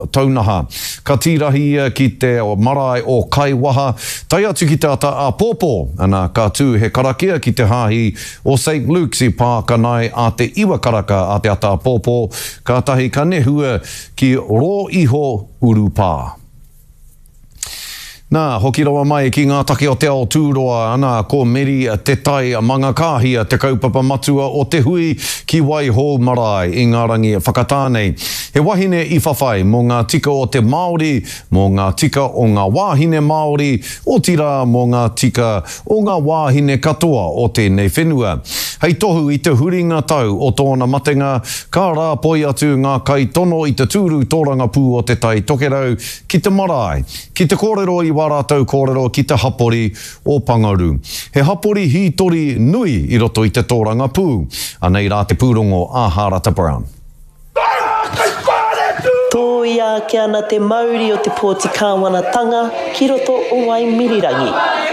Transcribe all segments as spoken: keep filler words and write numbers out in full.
taunaha. Ka tirahi ki te o marae o Kaiwaha, tai atu ki te ata a Pōpō, ana ka tū he karakia ki te hāhi o Saint Luke's I Pākanai a te iwa karaka a te ata a Pōpō, ka tahi ka nehua ki Ro Iho Urupā. Nā, hoki rawa mai ki ngā take o te ao tūroa ana ko Meri te tai manga kāhia te kaupapa matua o te hui ki Waiho marae I ngā rangi whakatānei. He wahine I whawhai mō ngā tika o te Māori, mō ngā tika o ngā wāhine Māori, o tira mō ngā tika o ngā wāhine katoa o tēnei whenua. Hei tohu I te huringa tau o tōna matenga, ka rāpoi atu ngā kai tono I te tūru tōranga pū o te tai tokerau ki te marae, ki te kōrero I wārātau kōrero ki te hapori o Pangaru. He hapori hītori nui I roto I te tōranga pū. Anei rā te pūrongo a Harata Brown. Tō ia ke ana te mauri o te Pōti Kāwanatanga ki roto o Waimirirangi.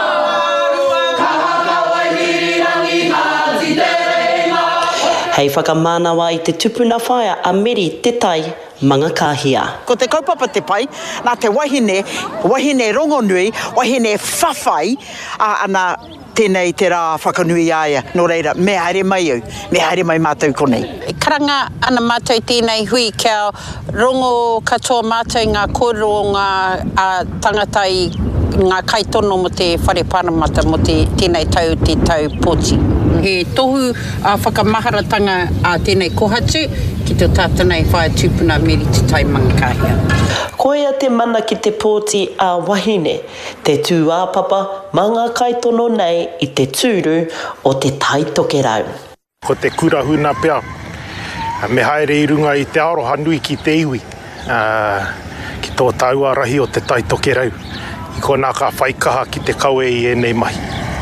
Hei whakamānawa I te tupuna whaia a Meri te tai manga kāhia. Ko te kaupapa te pai, nā te wahine, wahine rongonui, wahine whawhai, a ana tēnei te rā whakanui aia. Nō reira, me haere mai au, me haere mai mātou konei. Karanga ana mātou tēnei hui kia rongo katoa mātou ngā kōrero ngā uh, tangata I ngā kaitono mo te whare paramata mo te tēnei tau te tau pōti. He tohu a uh, whakamaharatanga a uh, tēnei kohatu ki te tātanei whaia tūpuna Meri te tai manga kāhia. Koea te mana ki te Pōti a Wahine, te tū āpapa manga kaitono nei I te tūru o te tai tokerau. Ko te kurahuna pea, me haere I runga I te aroha nui ki te iwi, uh, ki tō taua rahi o te tai tokerau. I ko nā ka whaikaha ki te kaue I enei mahi.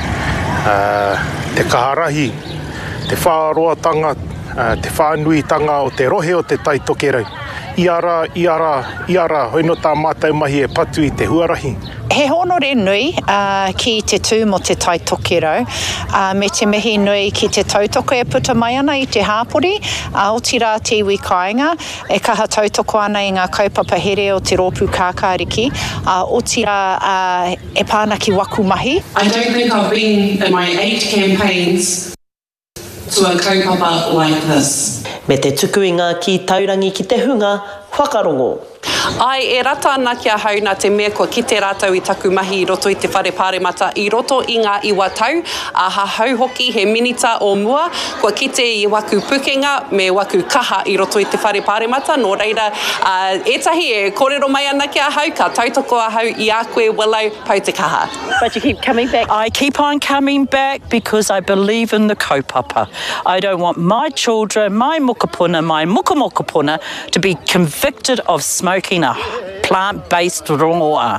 Uh, te kaharahi, te whaaroatanga, uh, te whaanuitanga o te rohe o te tai tokerau. I ara, I ara, I ara, hoino tā mātou mahi e patu I te huarahi. He honore nui uh, ki te tū mo te tai tokerau, uh, me te mihi nui ki te tautoko e puta mai ana I te hāpori, uh, o tira te iwi kāinga, e kaha tautoko ana I ngā kaupapa here o te rōpū kākāriki, uh, o tira uh, e pāna ki waku mahi. I don't think I've been in my eight campaigns to a kaupapa like this. Me te tuku I ngā ki taurangi ki te hunga, whakarongo. Ai, e rata ana kia hau nā te mea kua ki te rātau I taku mahi I roto I te whare pāremata I roto I ngā iwa tau, a ha hau hoki he minita o mua, kua ki te I waku pukenga me waku kaha I roto I te whare pāremata, nō reira, uh, etahi e kōrero mai ana kia hau, ka tautoko a hau I a koe walau pau te kaha. But you keep coming back. I keep on coming back because I believe in the kaupapa. I don't want my children, my mokopuna, my mukamokopuna to be convicted of smoking a plant-based rongoa.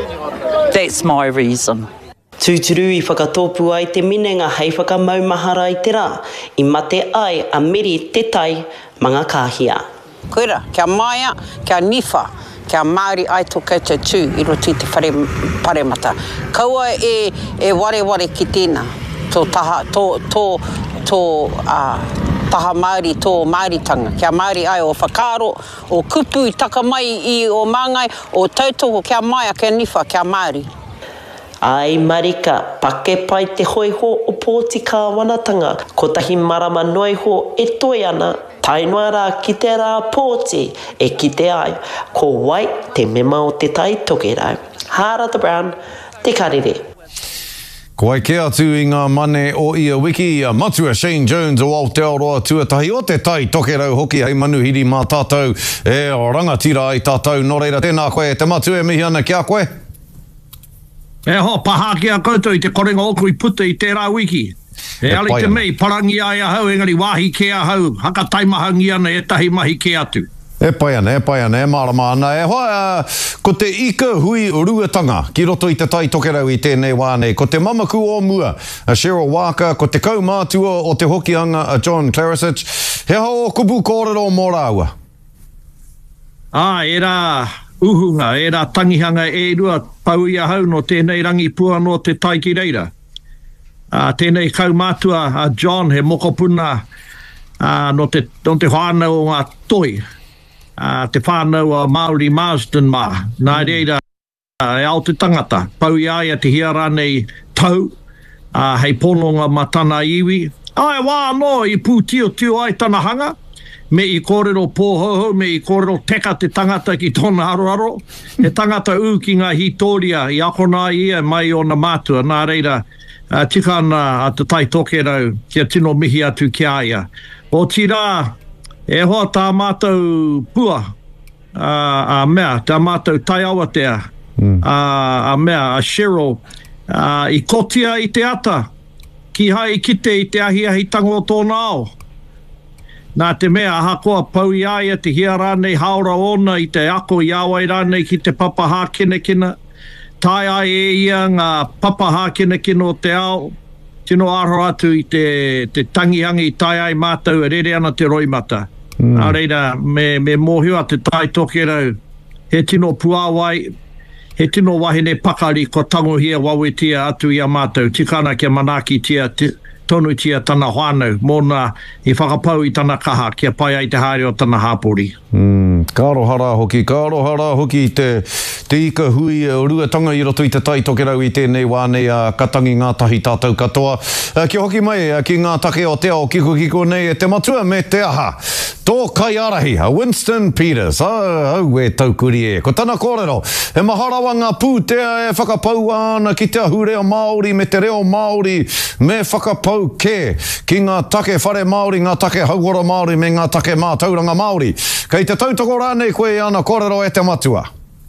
That's my reason. Tūturu I whakatōpu ai te minenga hei whakamaumahara I te rā, I mate ai a Meri te tai manga kāhia. Koira, kia maia, kia niwha, kia Māori ai tō koutou tū I roto I te whare paremata. Kaua e, e ware ware ki tēnā, tō taha, tō, tō, tō, uh, taha Māori tō Māoritanga. Kia Māori ai o whakaaro, o kupu I taka mai I o māngai, o tautoko kia maia, kia niwha, kia Māori. Ai marika, pake pai te hoiho o Pōti Kāwanatanga, ko tahi marama noiho e toi ana, tainua rā ki te rā Pōti e ki te ai, ko wai te mema o te tai tokerau. Harata Brown, te karere. Ko ai ke atu I ngā mane o ia wiki, matua Shane Jones o Aotearoa tuatahi o te tai tokerau hoki hei manuhiri mā tātou e o rangatira ai tātou no reira tēnā koe te matua e mihi ana kia koe? E ho, paha kia koutou I te korenga oku I puta I tērā wiki. E, e ali te mei, parangi ai ahau, engari wāhi ke ahau, haka taimahangi ana e tahi mahi ke atu. E pai ana, e pai ana, e marama ana. E hoa, uh, ko te ika hui ruatanga ki roto I te tai tokerau I tēnei wānei. Ko te mamaku o mua, uh, Cheryl Walker, ko te kaumātua o te hokianga, uh, John Clarisic. He hao o kupu kōrero mō rāua? Ah, e rā uhunga, e rā tangihanga e rua pau I ahau no tēnei rangi pua no te tai ki reira. Uh, tēnei kaumātua, uh, John, he mokopuna uh, no te, no te whānau o ngā toi. uh, te whānau a Māori Marsden mā. Nā reira, uh, e ao te tangata, pau i aia te hiara nei tau, uh, hei pononga ma tana iwi. Ai, wā no, i pū tio tio ai tana hanga, me i kōrero pōhoho, me i kōrero teka te tangata ki tōna aroaro. He tangata ū ki ngā hitoria i akona ia mai o na mātua. Nā reira, uh, tika ana a te tai toke rau, kia tino mihi atu ki aia. O tira, e hoa tā mātou pua, uh, a mea, tā mātou tai awatea, mm. uh, a mea, a Cheryl, uh, i kotia i te ata, ki hai kite i te ahi ahi tango tōna ao. Nā te mea hakoa pau i aia te hia rānei haora ona i te ako i awai rānei ki te papaha kina kina. Tai ai e ia ngā papaha kina kina o te ao. Tino aro atu i te, te tangihangi i tai ai mātou e rere ana te roimata. Mm. A reira, me, me mōhua te tai toke rau. He tino puawai, he tino wahine pakari ko tangohia wawetia atu i a mātou. Tikana kia manaki tia te, tonu tia tana whānau, mōna i whakapau i tana kaha, kia pai ai te haere o tana hāpori. Mm, ka arohara hoki, ka arohara hoki te, te ika hui o ruatanga i roto i te tai toke rau i tēnei wānei a katangi ngā tahi tātou katoa. Uh, kia hoki mai uh, ki ngā take o te ao kiko kiko nei e te matua me te aha. Tō kai arahi, a Winston Peters, au, au e taukuri e. Ko tana kōrero, e maharawa ngā pūtea e whakapau ana ki te ahu reo Māori me te reo Māori me whakapau ke ki ngā take whare Māori, ngā take hauora Māori me ngā take mātauranga Māori. Kei te tautoko rānei koe ana kōrero e te matua.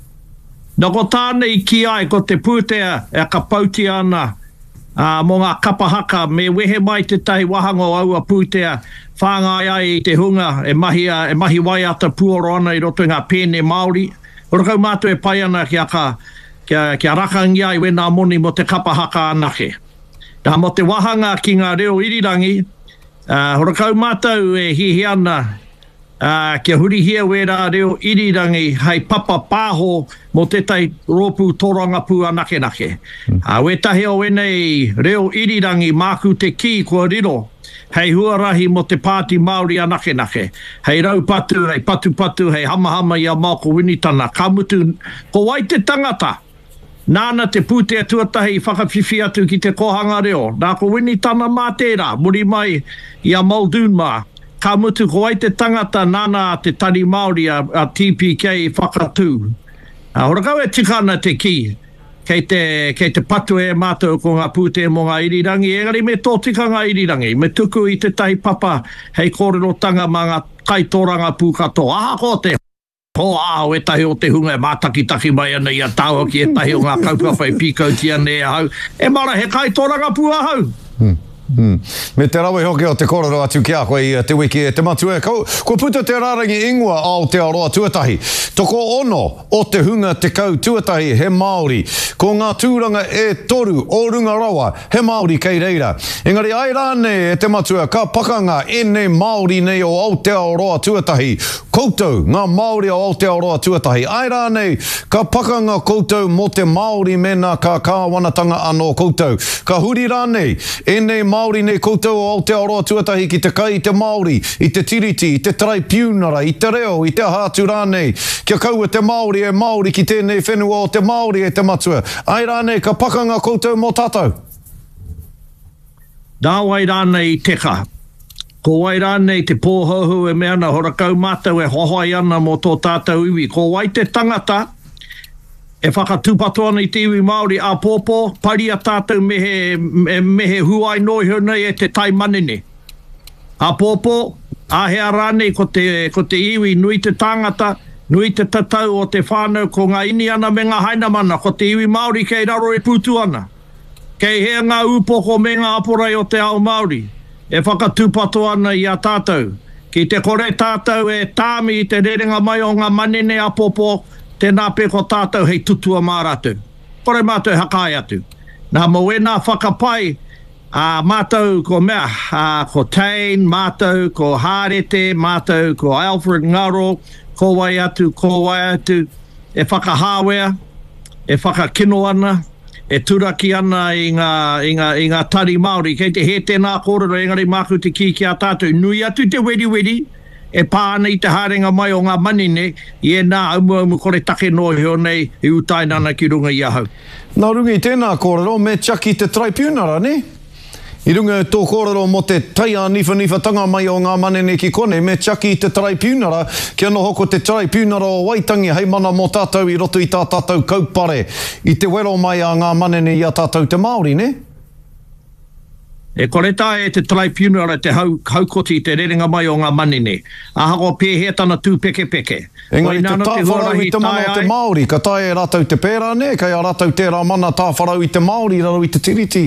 Nā ko tānei ki ai ko te pūtea e ka pauti ana uh, mō ngā kapahaka me wehe mai te tahi wahanga o aua pūtea whāngai ai i te hunga e mahi, e mahi wai ata puoro ana i roto ngā pēne Māori. Orakau mātou e pai ana kia, ka, kia, kia rakangi ai wena moni mo te kapahaka anake. Nā mo te wahanga ki ngā reo irirangi, uh, horakau mātou e hihi ana uh, kia hurihia we rā reo irirangi hei papa pāho mo te tai ropu toranga pū anake nake. Mm. Uh, we tahi o wenei reo irirangi māku te ki kua riro, hei huarahi mo te pāti Māori anake nake. Hei rau patu, hei patu patu, hei hamahama i a Māko Winitana. Ka mutu, ko wai te tangata. Nāna te pūtea tuatahi i whakawhiwhi atu ki te kohanga reo. Nā ko Winitana mā tērā, muri mai i a Muldoon mā. Ka mutu ko ai te tangata nāna te tani Māori a, a T P K i whakatū. Uh, horakau e tikana te ki, kei te, kei te patu e mātou ko ngā pūtea mo ngā irirangi, engari me tō tika ngā irirangi, me tuku i te tahi papa hei kōrerotanga mā ngā kaitōranga pūkato. Aha ko te Ho ao e tahi o te hunga e mātakitaki mai ana i a tāua ki e tahi o ngā kaupapa i pīkautia ne hau. E mara he kai tōranga pua hau. Hmm. Hmm. Me te rawe hoki o te kōrero atu ki a koe i te wiki e te matua. Ko, ko puta te rārangi ingua ao te aroa tuatahi. Toko ono o te hunga te kau tuatahi he Māori. Ko ngā tūranga e toru o runga rawa he Māori kei reira. Engari ai rāne e te matua ka pakanga e nei Māori nei o Aotearoa tuatahi. Koutou ngā Māori o Aotearoa tuatahi. Ai rāne ka pakanga koutou mo te Māori mena ka kāwanatanga anō koutou. Ka huri rāne e nei Māori nei koutou o Aotearoa tuatahi ki te kai i te Māori, i te tiriti, i te traipiunara, i te reo, i te hātu rānei. Kia kaua te Māori e Māori ki tēnei whenua o te Māori e te matua. Ai rānei ka pakanga koutou mō tātou. Nā wai rānei teka. Ko wai rānei te pōhohu e meana horakau mātou e hohoi ana mō tō tātou iwi. Ko wai te tangata e whakatūpato ana i te iwi Māori a pōpō, pari a tātou mehe, mehe huai noi hurnei e te tai manene. A pōpō, a hea rānei ko te, ko te iwi nui te tāngata, nui te tatau o te whānau ko ngā ini ana me ngā haina mana, ko te iwi Māori kei raro e pūtu ana. Kei hea ngā upoko me ngā aporai o te ao Māori, e whakatūpato ana i a tātou. Ki te kore tātou e tāmi i te rerenga mai o ngā manene a pōpō, tēnā pe ko tātou hei tutua māratu. Kore mātou hakai atu. Nā mo wena whakapai, uh, mātou ko mea, uh, ko Tain, mātou ko Hārete, mātou ko Alfred Ngaro, ko wai atu, ko wai atu, e whakahāwea, e whakakino ana, e turaki ana i ngā, i ngā, i ngā tari Māori. Kei te he tēnā kōrero, engari māku te ki ki a tātou. Nui atu te wedi wedi, e pāna i te harenga mai o ngā manine, i e nā aumua umu kore take no heo nei, i utainana ki runga i ahau. Nā runga i tēnā kōrero, me Chucky te tribunara, ne? I runga tō kōrero mo te taia nifa nifa tanga mai o ngā manene ki kone, me Chucky te tribunara, ki ana hoko te tribunara o Waitangi, hei mana mo tātou i roto i tā tātou kaupare, i te wero mai a ngā manene i a tātou te Māori, ne? E kore tā e te tribunara te hau, haukoti te rerenga mai o ngā manene. A hako pēhea tana tū peke peke. Engari te tāwharau i te mana o te Māori, ka tae e rātou te pērā, ne? Kai a rātou tērā mana tāwharau i te Māori, raro i te tiriti.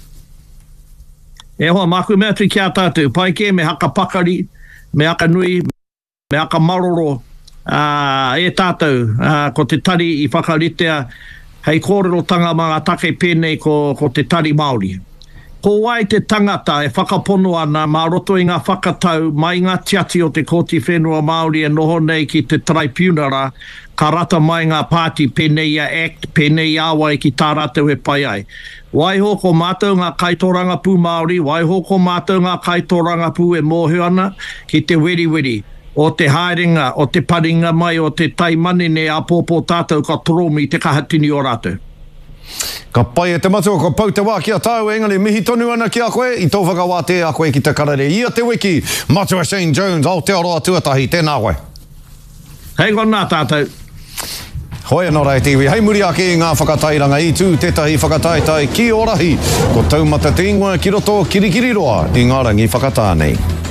E hoa, māku mea tui ki a tātou, pai ke me haka pakari, me haka nui, me haka maroro, uh, e tātou, uh, ko te tari i whakaritea, hei kōrero tanga mga take pēnei ko, ko te tari Māori. Ko wai te tangata e whakapono ana mā roto i ngā whakatau mai ngā tiati o te koti whenua Māori e noho nei ki te tribunara, ka rata mai ngā pāti pēnei a act, pēnei awa ki tā rātou e pai ai. Wai hoko mātou ngā kaitoranga pū Māori, wai hoko mātou ngā kaitoranga pū e mōhio ana ki te weri weri o te haerenga, o te paringa mai o te taimanene a pōpō tātou ka toromi te kahatini o rātou. Ka pai e te matua, ka pau te wā ki a tāu, engari mihi tonu ana ki a koe, i tō whakawā te a koe ki te karare. Ia te wiki, matua Shane Jones, Aotearoa tuatahi, tēnā koe. Hei kona tātou. Hoi anō rai T V, hei muri ake i ngā whakatairanga i tū tētahi whakataitai ki orahi, ko taumata te ingoa ki roto kirikiriroa i ngā rangi whakatānei.